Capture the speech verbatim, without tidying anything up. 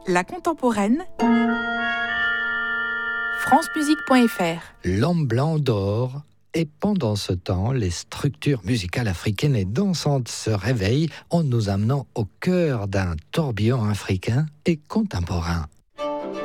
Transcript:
La contemporaine, francemusique point f r. L'homme blanc dort. Et pendant ce temps, les structures musicales africaines et dansantes se réveillent en nous amenant au cœur d'un tourbillon africain et contemporain.